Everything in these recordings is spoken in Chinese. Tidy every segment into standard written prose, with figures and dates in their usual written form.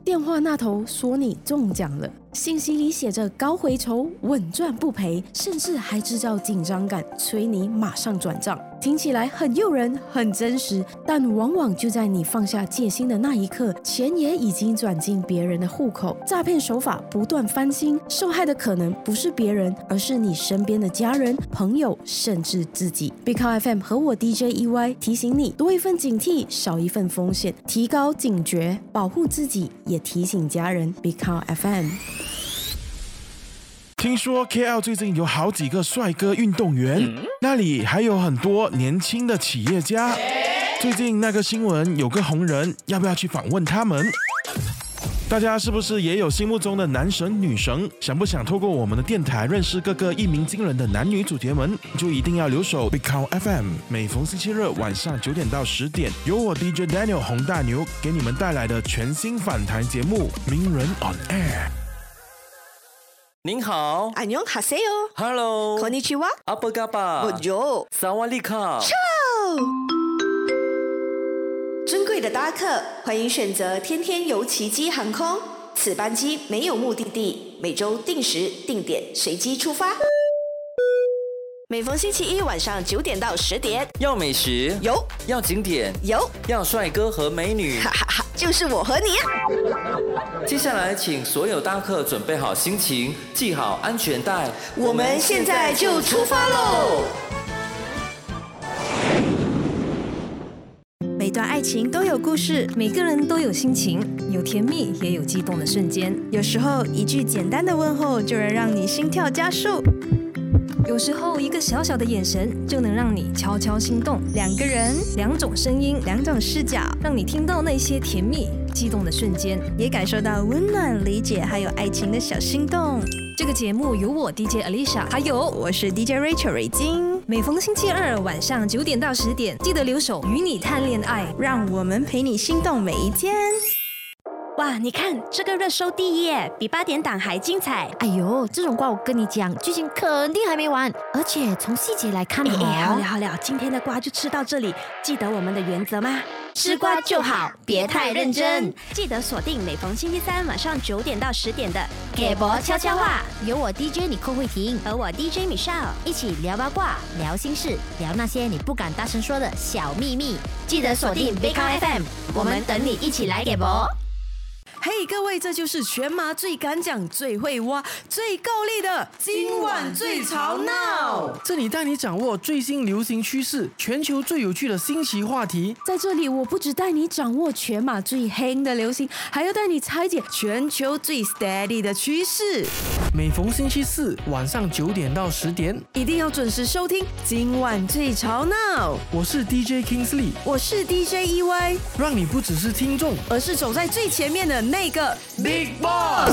电话那头说你中奖了，信息里写着高回酬、稳赚不赔，甚至还制造紧张感，催你马上转账。听起来很诱人，很真实，但往往就在你放下戒心的那一刻，钱也已经转进别人的户口。诈骗手法不断翻新，受害的可能不是别人，而是你身边的家人、朋友，甚至自己。Big Cow FM 和我 DJ EY 提醒你，多一份警惕，少一份风险，提高警觉，保护自己，也提醒家人。Big Cow FM。 听说 KL 最近有好几个帅哥运动员，那里还有很多年轻的企业家。最近那个新闻有个红人，要不要去访问他们？大家是不是也有心目中的男神女神？想不想透过我们的电台认识各个一鸣惊人的男女主角们？就一定要留守 Big Cow FM， 每逢星期日晚上9点到10点，由我 DJ Daniel 洪大牛给你们带来的全新访谈节目《名人 on Air》。 您好， 안녕하세요。 Hello， konnichiwa， apa kabar， Bonjour， Sawadee-ka。 尊贵的搭客，欢迎选择天天游奇迹航空。此班机没有目的地，每周定时定点随机出发。每逢星期一晚上9点到10点， 要美食有， 要景点有， 要帅哥和美女， 哈哈哈，就是我和你啊！ 接下来，请所有搭客准备好心情，系好安全带， 我们现在就出发喽！ 每段爱情都有故事，每个人都有心情，有甜蜜，也有激动的瞬间。 有时候，一句简单的问候就能让你心跳加速。 有时候，一个小小的眼神就能让你悄悄心动。 两个人， 两种声音， 两种视角， 让你听到那些甜蜜、激动的瞬间， 也感受到温暖、理解，还有爱情的小心动。 这个节目由我 DJ Alicia， 还有我是 DJ Rachel 瑞金。 每逢星期二晚上9点到10点，记得留守，与你谈恋爱， 让我们陪你心动每一天。 哇，你看这个热搜第一耶，比8点档还精彩。 哎呦，这种瓜我跟你讲，剧情肯定还没完，而且从细节来看好了，今天的瓜就吃到这里。记得我们的原则吗？吃瓜就好，别太认真。记得锁定每逢星期三晚上9点到10点的给博悄悄话， 有我 DJ 你扣慧婷和我 DJ Michelle 一起聊八卦、聊心事、聊那些你不敢大声说的小秘密。 记得锁定 Big Cow FM， 我们等你一起来给博。 嘿，各位，这就是全马最敢讲、最会挖、最够力的今晚最吵闹。 这里带你掌握最新流行趋势，全球最有趣的新奇话题。 在这里，我不只带你掌握全马最黑的流行，还要带你拆解全球最 steady 的趋势。 每逢星期四晚上9点到10点， 一定要准时收听今晚最吵闹。 我是 DJ Kingsley， 我是 DJ EY， 让你不只是听众， 而是走在最前面的那个 Big Boss。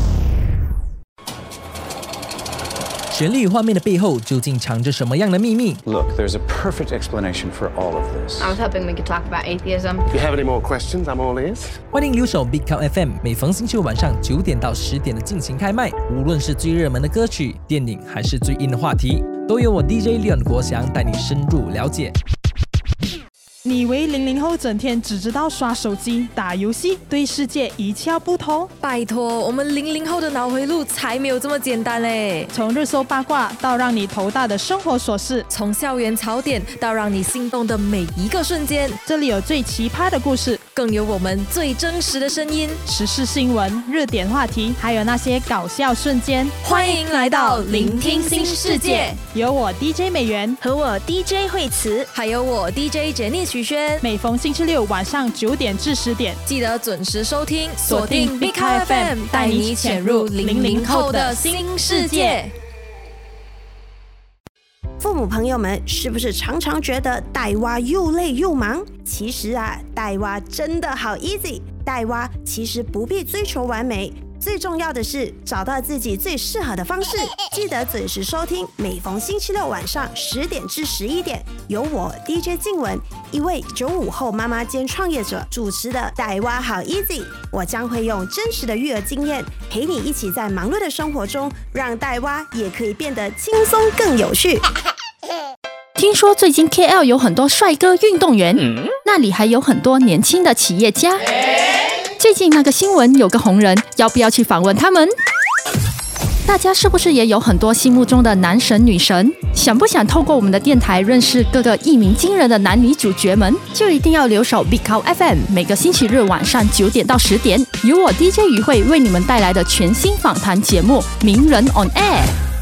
绚丽画面的背后究竟藏着什么样的秘密 ？Look, there's a perfect explanation for all of this. I was hoping we could talk about atheism. If you have any more questions, I'm all ears. 欢迎留守 Big Cow FM， 每逢星期五晚上9点到10点的尽情开麦。无论是最热门的歌曲、电影，还是最硬的话题，都由我 DJ Leon 国祥带你深入了解。 你以为00后整天只知道刷手机、打游戏，对世界一窍不通？ 拜托，我们00后的脑回路才没有这么简单嘞！ 从热搜八卦到让你头大的生活琐事， 从校园槽点到让你心动的每一个瞬间， 这里有最奇葩的故事， 更有我们最真实的声音， 时事新闻、热点话题，还有那些搞笑瞬间。 欢迎来到聆听新世界， 有我 DJ 美元和我 DJ 惠慈， 还有我 DJ 简妮许轩。 每逢星期六晚上9点至10点， 记得准时收听，锁定 Big Cow FM， 带你潜入00后的新世界。 父母朋友们，是不是常常觉得带娃又累又忙？其实啊，带娃真的好 easy。带娃其实不必追求完美，最重要的是找到自己最适合的方式。记得准时收听，每逢星期六晚上10点至11点，由我 DJ 静雯，一位95后妈妈兼创业者主持的带娃好 easy。我将会用真实的育儿经验，陪你一起在忙碌的生活中，让带娃也可以变得轻松更有趣。 听说最近 KL 有很多帅哥运动员，那里还有很多年轻的企业家。 最近那个新闻有个红人，要不要去访问他们？大家是不是也有很多心目中的男神女神？想不想透过我们的电台认识各个一鸣惊人的男女主角们？就一定要留守 Big Cow FM， 每个星期日晚上9点到10点，由我 DJ 于慧为你们带来的全新访谈节目《名人 on Air》。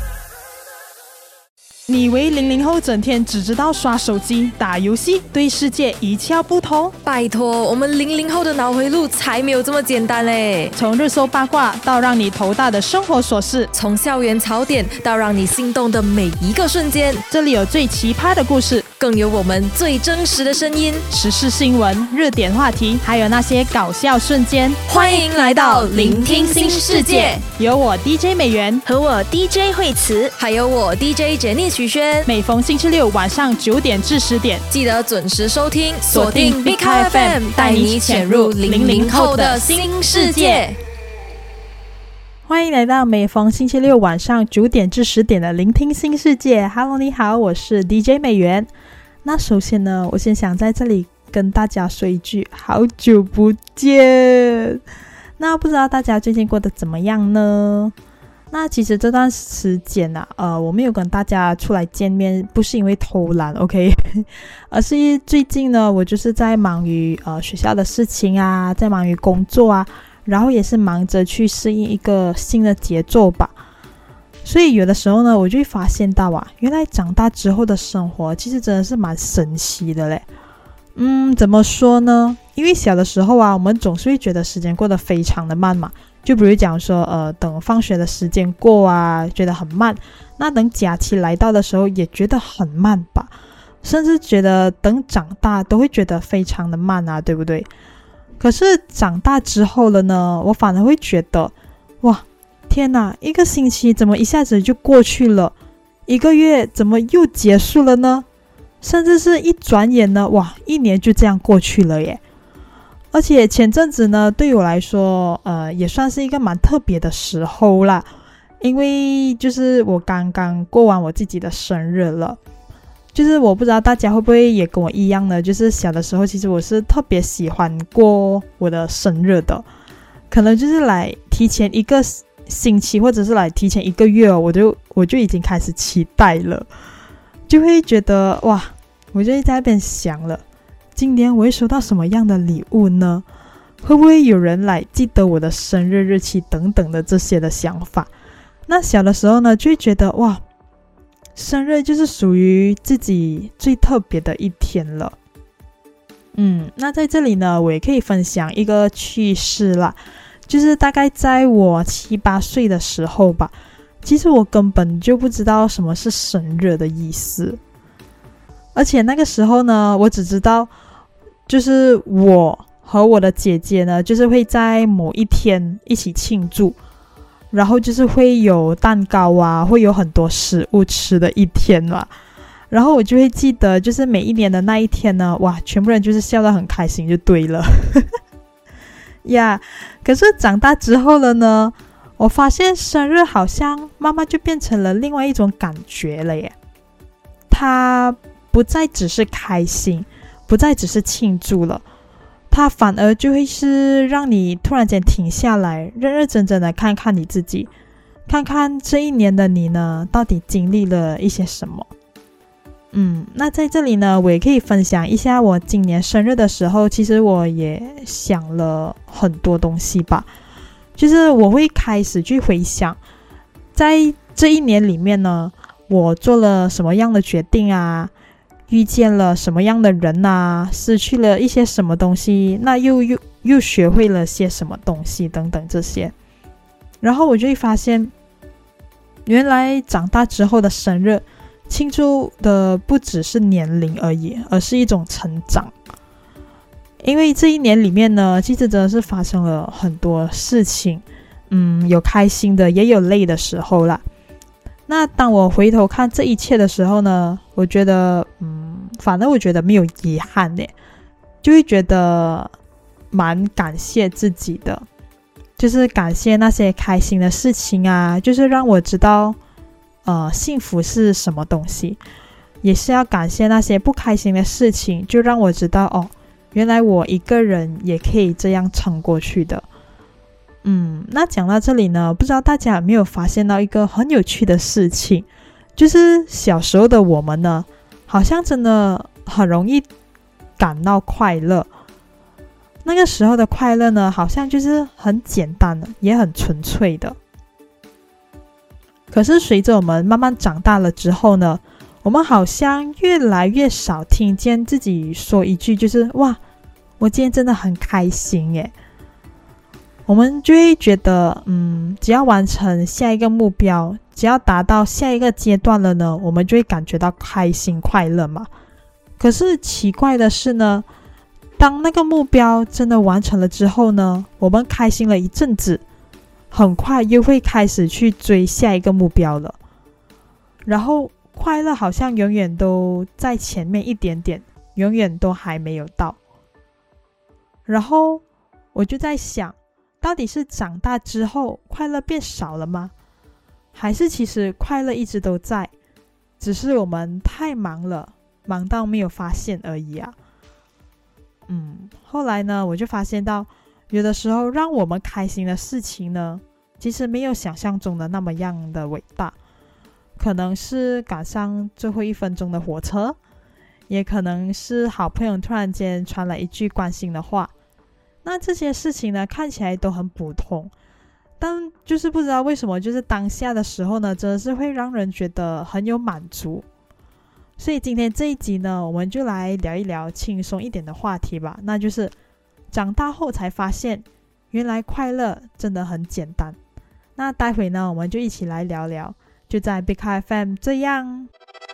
你以为00后整天只知道刷手机、打游戏，对世界一窍不通？ 拜托，我们00后的脑回路才没有这么简单嘞！ 从热搜八卦到让你头大的生活琐事， 从校园槽点到让你心动的每一个瞬间， 这里有最奇葩的故事， 更有我们最真实的声音， 时事新闻、热点话题，还有那些搞笑瞬间。 欢迎来到聆听新世界， 有我 DJ 美元和我 DJ 惠慈， 还有我 DJ Jenny徐轩。 每逢星期六晚上9点至10点， 记得准时收听，锁定 Big Cow FM， 带你潜入00后的新世界。 欢迎来到每逢星期六晚上9点至10点的聆听新世界。Hello， 你好，我是 DJ 美元。那首先呢，我先想在这里跟大家说一句，好久不见。那不知道大家最近过得怎么样呢？那其实这段时间啊，我没有跟大家出来见面，不是因为偷懒 ，OK， 而是最近呢，我就是在忙于学校的事情啊，在忙于工作啊，然后也是忙着去适应一个新的节奏吧。所以有的时候呢，我就会发现到原来长大之后的生活其实真的是蛮神奇的嘞。怎么说呢？因为小的时候我们总是会觉得时间过得非常的慢嘛。就比如讲说等放学的时间过觉得很慢，那等假期来到的时候也觉得很慢吧，甚至觉得等长大都会觉得非常的慢对不对？可是长大之后了呢，我反而会觉得哇，天哪，一个星期怎么一下子就过去了，一个月怎么又结束了呢？甚至是一转眼呢，哇，1年就这样过去了耶。而且前阵子呢，对我来说也算是一个蛮特别的时候啦，因为就是我刚刚过完我自己的生日了。就是我不知道大家会不会也跟我一样呢，就是小的时候其实我是特别喜欢过我的生日的，可能就是来提前1个星期或者是来提前1个月我就已经开始期待了，就会觉得哇，我就在那边想了，今年我会收到什么样的礼物呢？会不会有人来记得我的生日日期等等的这些的想法。那小的时候呢，就会觉得哇，生日就是属于自己最特别的一天了。那在这里呢，我也可以分享一个趣事啦，就是大概在我7、8岁的时候吧，其实我根本就不知道什么是生日的意思。而且那个时候呢，我只知道就是我和我的姐姐呢，就是会在某一天一起庆祝，然后就是会有蛋糕会有很多食物吃的一天啦。然后我就会记得，就是每一年的那一天呢，哇，全部人就是笑得很开心就对了呀。可是长大之后了呢，我发现生日好像慢慢就变成了另外一种感觉了耶。它不再只是开心，不再只是庆祝了，它反而就会是让你突然间停下来，认认真真的看看你自己，看看这一年的你呢，到底经历了一些什么。那在这里呢，我也可以分享一下我今年生日的时候，其实我也想了很多东西吧。就是我会开始去回想，在这一年里面呢，我做了什么样的决定遇见了什么样的人失去了一些什么东西，那又学会了些什么东西等等这些。然后我就会发现，原来长大之后的生日庆祝的不只是年龄而已，而是一种成长。因为这一年里面呢，其实真的是发生了很多事情，有开心的也有累的时候啦。那当我回头看这一切的时候呢，我觉得反正我觉得没有遗憾耶，就会觉得蛮感谢自己的，就是感谢那些开心的事情就是让我知道幸福是什么东西，也是要感谢那些不开心的事情，就让我知道原来我一个人也可以这样撑过去的。那讲到这里呢，不知道大家有没有发现到一个很有趣的事情，就是小时候的我们呢，好像真的很容易感到快乐。那个时候的快乐呢，好像就是很简单的，也很纯粹的。可是随着我们慢慢长大了之后呢，我们好像越来越少听见自己说一句就是哇，我今天真的很开心耶。我们就会觉得只要完成下一个目标，只要达到下一个阶段了呢，我们就会感觉到开心快乐嘛。可是奇怪的是呢，当那个目标真的完成了之后呢，我们开心了一阵子，很快又会开始去追下一个目标了，然后快乐好像永远都在前面一点点，永远都还没有到。然后我就在想，到底是长大之后快乐变少了吗？还是其实快乐一直都在，只是我们太忙了，忙到没有发现而已啊。后来呢，我就发现到有的时候让我们开心的事情呢，其实没有想象中的那么样的伟大。可能是赶上最后1分钟的火车，也可能是好朋友突然间传来一句关心的话。那这些事情呢，看起来都很普通，但就是不知道为什么，就是当下的时候呢，真的是会让人觉得很有满足。所以今天这一集呢，我们就来聊一聊轻松一点的话题吧，那就是长大后才发现，原来快乐真的很简单。那待会呢，我们就一起来聊聊，就在 Big FM 这样。